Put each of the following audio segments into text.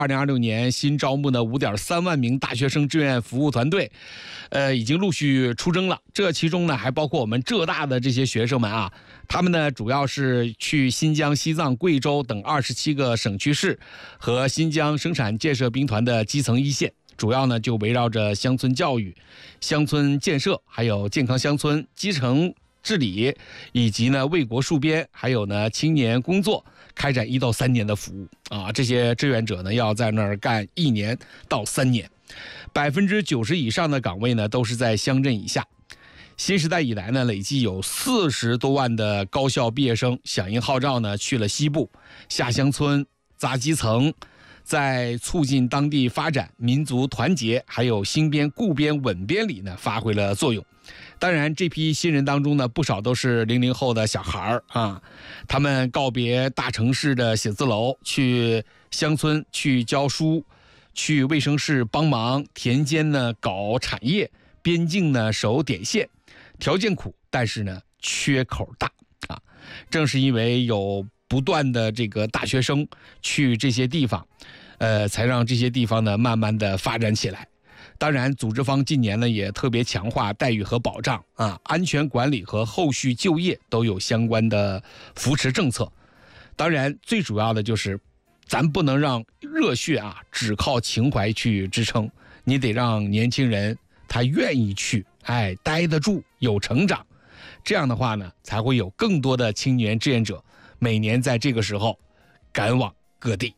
2026年新招募的5.3万名大学生志愿服务团队，已经陆续出征了。这其中呢，还包括我们浙大的这些学生们啊，他们呢主要是去新疆、西藏、贵州等27个省区市和新疆生产建设兵团的基层一线，主要呢就围绕着乡村教育、乡村建设，还有健康乡村、基层治理，以及呢为国戍边，还有呢青年工作，开展1到3年的服务啊。这些志愿者呢要在那儿干1年到3年，90%以上的岗位呢都是在乡镇以下。新时代以来呢，累计有40多万的高校毕业生响应号召呢，去了西部，下乡村，砸基层，在促进当地发展、民族团结，还有兴编、固编、稳编里呢，发挥了作用。当然，这批新人当中呢，不少都是00后的小孩啊，他们告别大城市的写字楼，去乡村去教书，去卫生室帮忙，田间呢搞产业，边境呢守点线，条件苦，但是呢缺口大啊。正是因为有不断的这个大学生去这些地方，才让这些地方呢慢慢的发展起来。当然，组织方近年呢也特别强化待遇和保障啊，安全管理和后续就业都有相关的扶持政策。当然，最主要的就是咱不能让热血啊只靠情怀去支撑，你得让年轻人他愿意去，待得住，有成长。这样的话呢，才会有更多的青年志愿者每年在这个时候赶往各地。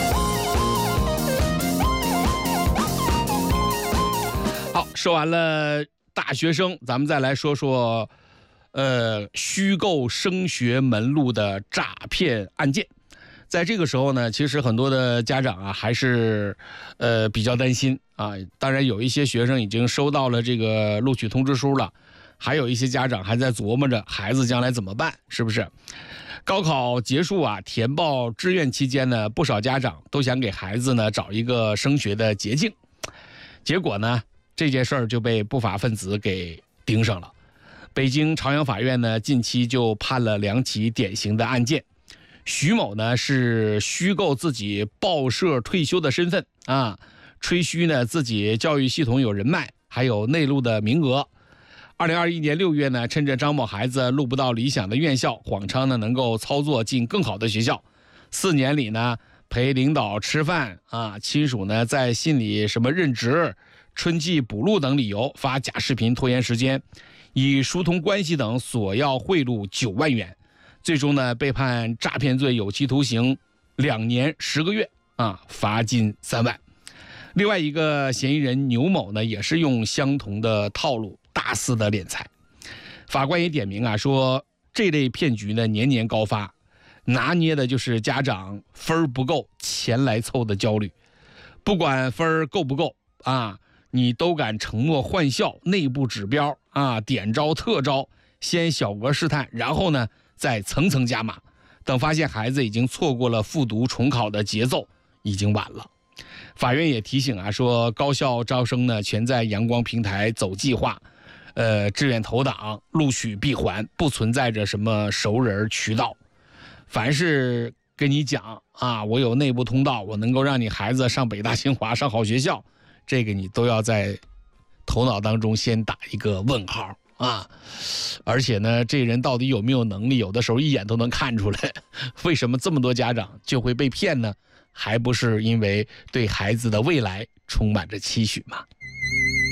好，说完了大学生，咱们再来说说虚构升学门路的诈骗案件。在这个时候呢，其实很多的家长啊还是比较担心啊。当然有一些学生已经收到了这个录取通知书了，还有一些家长还在琢磨着孩子将来怎么办，是不是？高考结束啊，填报志愿期间呢，不少家长都想给孩子呢找一个升学的捷径，结果呢，这件事儿就被不法分子给盯上了。北京朝阳法院呢，近期就判了2起典型的案件。徐某呢是虚构自己报社退休的身份啊，吹嘘呢自己教育系统有人脉，还有内陆的名额。2021年6月呢，趁着张某孩子录不到理想的院校，谎称呢能够操作进更好的学校。4年里呢，陪领导吃饭啊，亲属呢在信里什么任职、春季补录等理由发假视频拖延时间，以疏通关系等索要贿赂9万元。最终呢，被判诈骗罪有期徒刑2年10个月啊，罚金3万。另外一个嫌疑人牛某呢，也是用相同的套路大肆的敛财。法官也点名啊，说这类骗局呢年年高发，拿捏的就是家长分不够钱来凑的焦虑。不管分够不够啊，你都敢承诺换校、内部指标啊、点招特招，先小额试探，然后呢再层层加码，等发现孩子已经错过了复读重考的节奏，已经晚了。法院也提醒啊，说高校招生呢全在阳光平台走计划，志愿投档，录取闭环，不存在着什么熟人渠道。凡是跟你讲啊，我有内部通道，我能够让你孩子上北大清华上好学校，这个你都要在头脑当中先打一个问号啊。而且呢，这人到底有没有能力，有的时候一眼都能看出来。为什么这么多家长就会被骗呢？还不是因为对孩子的未来充满着期许吗？